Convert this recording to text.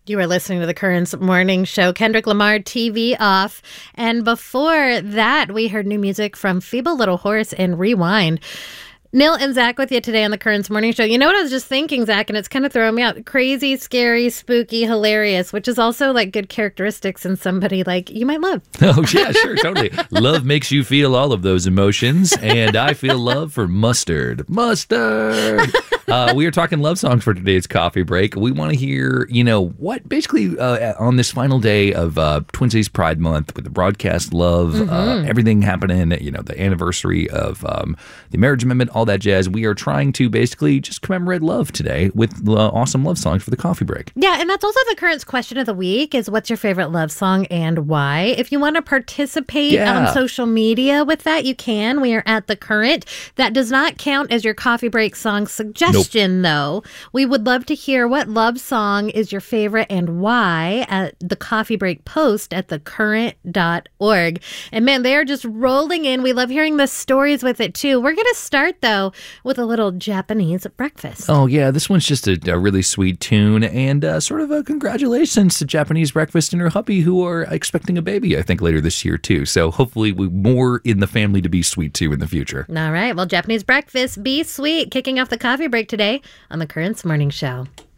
You are listening to the Currents Morning Show. Kendrick Lamar, TV Off. And before that, we heard new music from Feeble Little Horse and Rewind. Neil and Zach with you today on the Currents Morning Show. You know what I was just thinking, Zach, and it's kind of throwing me out. Crazy, scary, spooky, hilarious, which is also like good characteristics in somebody like you might love. Oh, yeah, sure, totally. Love makes you feel all of those emotions, and I feel love for mustard. Mustard! We are talking love songs for today's coffee break. We want to hear, what basically on this final day of Twin Cities Pride Month with the broadcast love, everything happening, the anniversary of the marriage amendment, all that jazz. We are trying to basically just commemorate love today with awesome love songs for the coffee break. Yeah, and that's also the Currents question of the week is what's your favorite love song and why? If you want to participate on social media with that, you can. We are at The Current. That does not count as your coffee break song suggestion, though. We would love to hear what love song is your favorite and why at the coffee break post at thecurrent.org. And man, they are just rolling in. We love hearing the stories with it, too. We're going to start, though, with a little Japanese breakfast. Oh, yeah. This one's just a really sweet tune and sort of a congratulations to Japanese breakfast and her hubby who are expecting a baby, I think, later this year, too. So hopefully we're more in the family to be sweet, too, in the future. All right. Well, Japanese breakfast, be sweet, kicking off the coffee break today on the Currents Morning Show.